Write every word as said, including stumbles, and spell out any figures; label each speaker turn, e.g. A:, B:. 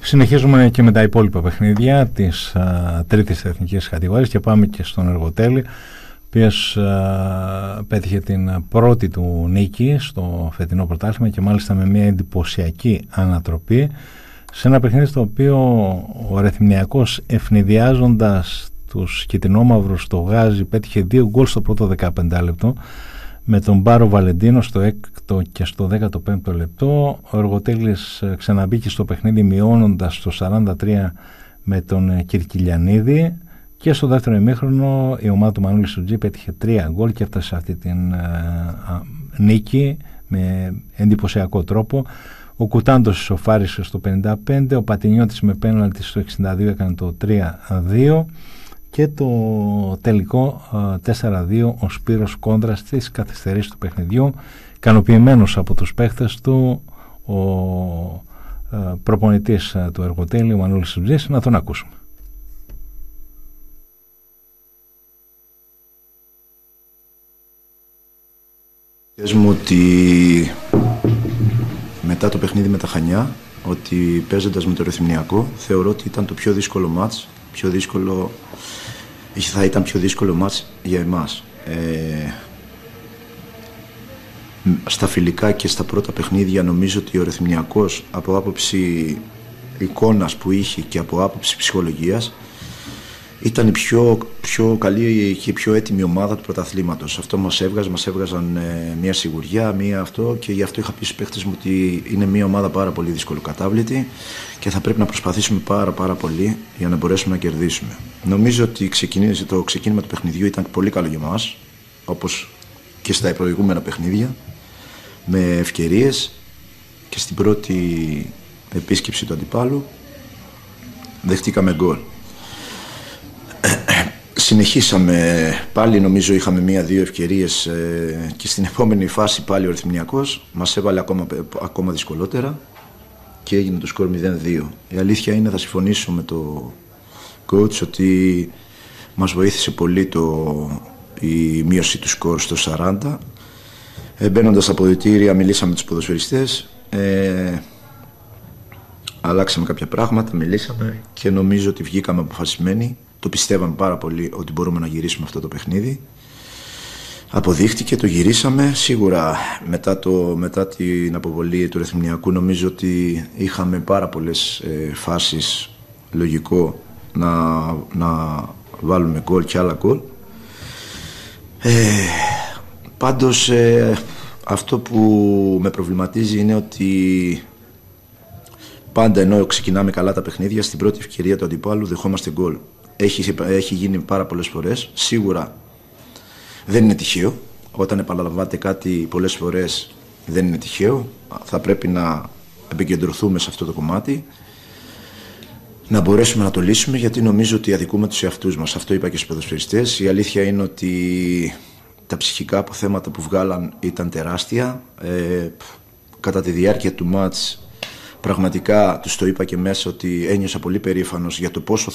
A: Συνεχίζουμε και με τα υπόλοιπα παιχνίδια της α, τρίτης εθνικής κατηγορίας και πάμε και στον Εργοτέλη, ο οποίος πέτυχε την πρώτη του νίκη στο φετινό πρωτάθλημα και μάλιστα με μια εντυπωσιακή ανατροπή σε ένα παιχνίδι στο οποίο ο Ρεθυμνιακός, ευνηδιάζοντας τους κιτρινόμαυρους στο γάζι, πέτυχε δύο γκολ στο πρώτο δεκαπέντε λεπτό με τον Μπάρο Βαλεντίνο στο έκτο και στο δέκατο πέμπτο λεπτό. Ο Εργοτέλης ξαναμπήκε στο παιχνίδι μειώνοντας στο σαράντα τρία με τον Κυρκυλιανίδη και στο δεύτερο ημίχρονο η ομάδα του Μανώλη Σουτζή πέτυχε τρία γκολ και έφτασε σε αυτή την α, νίκη με εντυπωσιακό τρόπο. Ο Κουτάντος ισοφάρισε στο πενήντα πέντε, ο Πατινιώτης με πέναλτι στο εξήντα δύο έκανε το τρία δύο και το τελικό τέσσερα δύο ο Σπύρος Κόντρα στις καθυστερήσεις του παιχνιδιού, ικανοποιημένος από τους παίχτες του ο προπονητής του Εργοτέλη, ο Μανώλης Σουτζής. Να τον ακούσουμε.
B: Πες μου ότι μετά το παιχνίδι με τα Χανιά, ότι παίζοντας με το Ρεθυμνιακό, θεωρώ ότι ήταν το πιο δύσκολο μάτς, πιο δύσκολο, θα ήταν πιο δύσκολο μάτς για εμάς. Ε, στα φιλικά και στα πρώτα παιχνίδια νομίζω ότι ο Ρεθυμνιακός από άποψη εικόνας που είχε και από άποψη ψυχολογίας ήταν η πιο, πιο καλή και πιο έτοιμη ομάδα του πρωταθλήματος. Αυτό μας έβγαζε, μας έβγαζαν ε, μια σιγουριά, μια αυτό, και γι' αυτό είχα πει στους παίχτες μου ότι είναι μια ομάδα πάρα πολύ δυσκολοκατάβλητη και θα πρέπει να προσπαθήσουμε πάρα πάρα πολύ για να μπορέσουμε να κερδίσουμε. Νομίζω ότι το ξεκίνημα του παιχνιδιού ήταν πολύ καλό για μας, όπως και στα προηγούμενα παιχνίδια, με ευκαιρίες, και στην πρώτη επίσκεψη του αντιπάλου δεχτήκαμε γκολ. Συνεχίσαμε πάλι, νομίζω είχαμε μία-δύο ευκαιρίες ε, και στην επόμενη φάση πάλι ο Ρεθυμνιακός μας έβαλε ακόμα, ακόμα δυσκολότερα και έγινε το σκορ μηδέν δύο. Η αλήθεια είναι, θα συμφωνήσω με το coach, ότι μας βοήθησε πολύ το, η μείωση του σκορ στο σαράντα. Ε, μπαίνοντας στα αποδυτήρια μιλήσαμε με τους ποδοσφαιριστές, ε, αλλάξαμε κάποια πράγματα, μιλήσαμε και νομίζω ότι βγήκαμε αποφασισμένοι. Το πιστεύαμε πάρα πολύ ότι μπορούμε να γυρίσουμε αυτό το παιχνίδι. Αποδείχτηκε, το γυρίσαμε. Σίγουρα μετά, το, μετά την αποβολή του Ρεθυμνιακού νομίζω ότι είχαμε πάρα πολλές ε, φάσεις, λογικό να, να βάλουμε γκολ και άλλα γκολ. Ε, πάντως ε, αυτό που με προβληματίζει είναι ότι πάντα ενώ ξεκινάμε καλά τα παιχνίδια, στην πρώτη ευκαιρία του αντιπάλου δεχόμαστε γκολ. Έχει, έχει γίνει πάρα πολλές φορές. Σίγουρα δεν είναι τυχαίο. Όταν επαναλαμβάνεται κάτι πολλές φορές δεν είναι τυχαίο. Θα πρέπει να επικεντρωθούμε σε αυτό το κομμάτι, να μπορέσουμε να το λύσουμε, γιατί νομίζω ότι αδικούμε τους εαυτούς μας. Αυτό είπα και στους ποδοσφαιριστές. Η αλήθεια είναι ότι τα ψυχικά αποθέματα που βγάλαν ήταν τεράστια. Ε, κατά τη διάρκεια του μάτς πραγματικά τους το είπα και μέσα ότι ένιωσα πολύ περήφανος για το πόσο